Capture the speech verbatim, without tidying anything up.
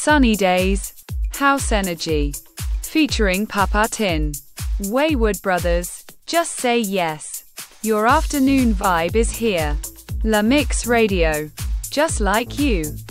Sunny Days, House Energy, featuring Papa Tin, Wayward Brothers, Just Say Yes. Your afternoon vibe is here. La Mix Radio, just like you.